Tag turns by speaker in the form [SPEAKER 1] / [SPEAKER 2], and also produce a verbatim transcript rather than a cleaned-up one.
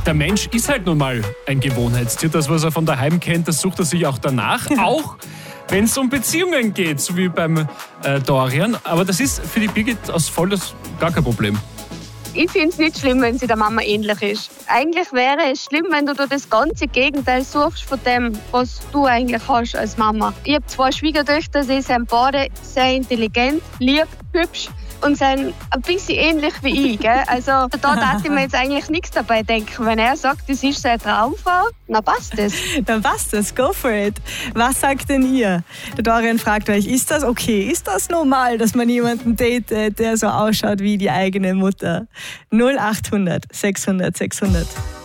[SPEAKER 1] der Mensch ist halt nun mal ein Gewohnheitstier. Das, was er von daheim kennt, das sucht er sich auch danach. Auch wenn es um Beziehungen geht, so wie beim äh, Dorian. Aber das ist für die Birgit aus Vollers gar kein Problem.
[SPEAKER 2] Ich finde es nicht schlimm, wenn sie der Mama ähnlich ist. Eigentlich wäre es schlimm, wenn du da das ganze Gegenteil suchst von dem, was du eigentlich hast als Mama. Ich habe zwei Schwiegertöchter, sie sind beide sehr intelligent, lieb, hübsch und sind ein bisschen ähnlich wie ich. Gell? Also da darf ich mir jetzt eigentlich nichts dabei denken. Wenn er sagt, das ist seine Traumfrau, dann passt das.
[SPEAKER 3] Dann passt das, go for it. Was sagt denn ihr? Der Dorian fragt euch, ist das okay? Ist das normal, dass man jemanden datet, der so ausschaut wie die eigene Mutter? null acht hundert sechshundert sechshundert